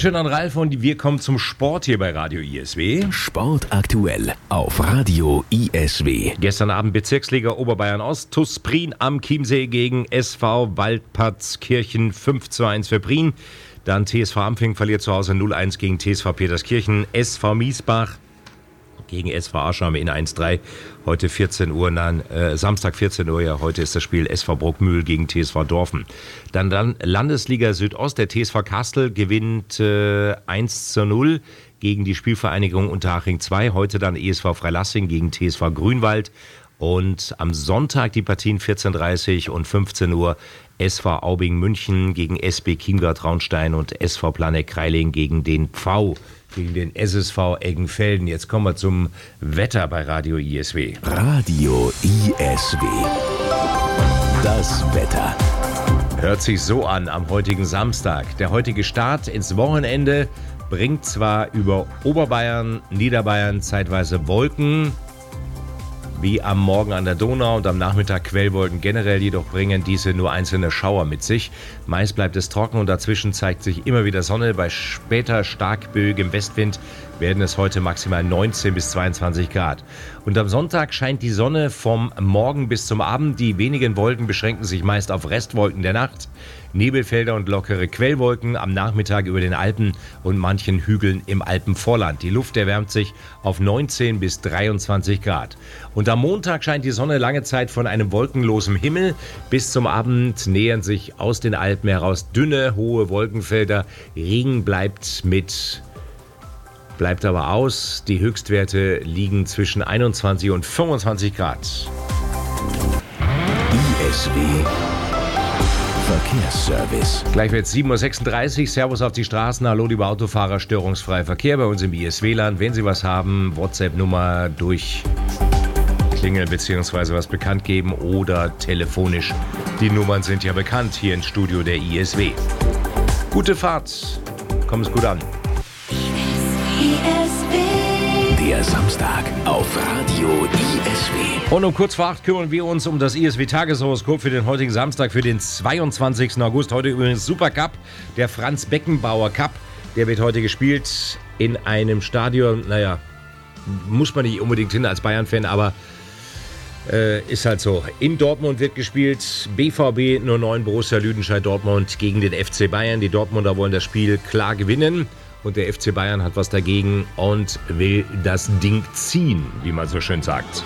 Schön an Ralf und wir kommen zum Sport hier bei Radio ISW. Sport aktuell auf Radio ISW. Gestern Abend Bezirksliga Oberbayern Ost, TuS Prien am Chiemsee gegen SV Waldpatzkirchen 5:1 für Prien. Dann TSV Ampfing verliert zu Hause 0:1 gegen TSV Peterskirchen. SV Miesbach gegen SV Aschheim in 1:3. Heute 14 Uhr, Samstag 14 Uhr, ja, heute ist das Spiel SV Bruckmühl gegen TSV Dorfen. Dann Landesliga Südost, der TSV Kastel gewinnt 1:0 gegen die Spielvereinigung Unterhaching 2. Heute dann ESV Freilassing gegen TSV Grünwald. Und am Sonntag die Partien 14:30 und 15 Uhr SV Aubing München gegen SB Chiemgau Traunstein und SV Planegg Kreiling gegen den SSV Eggenfelden. Jetzt kommen wir zum Wetter bei Radio ISW. Radio ISW. Das Wetter. Hört sich so an am heutigen Samstag. Der heutige Start ins Wochenende bringt zwar über Oberbayern, Niederbayern zeitweise Wolken, wie am Morgen an der Donau und am Nachmittag Quellwolken. Generell jedoch bringen diese nur einzelne Schauer mit sich. Meist bleibt es trocken und dazwischen zeigt sich immer wieder Sonne. Bei später starkböigem Westwind werden es heute maximal 19 bis 22 Grad. Und am Sonntag scheint die Sonne vom Morgen bis zum Abend. Die wenigen Wolken beschränken sich meist auf Restwolken der Nacht. Nebelfelder und lockere Quellwolken am Nachmittag über den Alpen und manchen Hügeln im Alpenvorland. Die Luft erwärmt sich auf 19 bis 23 Grad. Und am Montag scheint die Sonne lange Zeit von einem wolkenlosen Himmel. Bis zum Abend nähern sich aus den Alpen heraus dünne, hohe Wolkenfelder. Regen bleibt aber aus. Die Höchstwerte liegen zwischen 21 und 25 Grad. ISW Verkehrsservice. Gleich wird 7:36 Uhr. Servus auf die Straßen. Hallo, liebe Autofahrer. Störungsfreier Verkehr bei uns im ISW-Land. Wenn Sie was haben, WhatsApp-Nummer durchklingeln bzw. was bekannt geben oder telefonisch. Die Nummern sind ja bekannt hier im Studio der ISW. Gute Fahrt. Kommt es gut an. Der Samstag auf Radio ISW. Und um kurz vor 8 kümmern wir uns um das ISW-Tageshoroskop für den heutigen Samstag, für den 22. August. Heute übrigens Supercup, der Franz-Beckenbauer-Cup. Der wird heute gespielt in einem Stadion, muss man nicht unbedingt hin als Bayern-Fan, aber ist halt so. In Dortmund wird gespielt BVB 09 Borussia Lüdenscheid Dortmund gegen den FC Bayern. Die Dortmunder wollen das Spiel klar gewinnen. Und der FC Bayern hat was dagegen und will das Ding ziehen, wie man so schön sagt.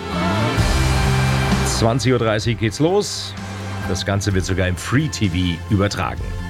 20:30 Uhr geht's los. Das Ganze wird sogar im Free TV übertragen.